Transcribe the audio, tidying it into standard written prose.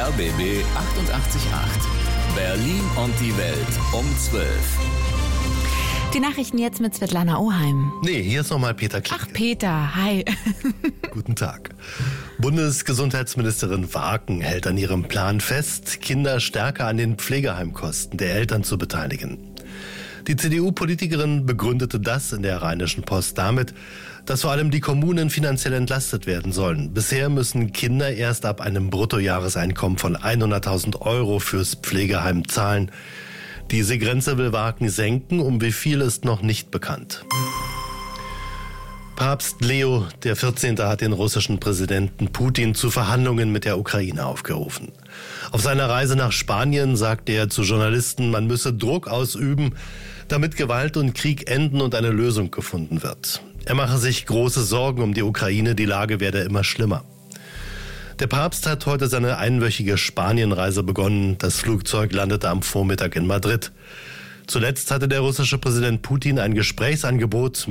RBB 88.8. Berlin und die Welt um 12. Die Nachrichten jetzt mit Svetlana Oheim. Nee, hier ist nochmal Peter Klinke. Ach, Peter, hi. Guten Tag. Bundesgesundheitsministerin Wagen hält an ihrem Plan fest, Kinder stärker an den Pflegeheimkosten der Eltern zu beteiligen. Die CDU-Politikerin begründete das in der Rheinischen Post damit, dass vor allem die Kommunen finanziell entlastet werden sollen. Bisher müssen Kinder erst ab einem Bruttojahreseinkommen von 100.000 Euro fürs Pflegeheim zahlen. Diese Grenze will Wagen senken, um wie viel ist noch nicht bekannt. Papst Leo XIV. Hat den russischen Präsidenten Putin zu Verhandlungen mit der Ukraine aufgerufen. Auf seiner Reise nach Spanien sagte er zu Journalisten, man müsse Druck ausüben, damit Gewalt und Krieg enden und eine Lösung gefunden wird. Er mache sich große Sorgen um die Ukraine, die Lage werde immer schlimmer. Der Papst hat heute seine einwöchige Spanienreise begonnen. Das Flugzeug landete am Vormittag in Madrid. Zuletzt hatte der russische Präsident Putin ein Gesprächsangebot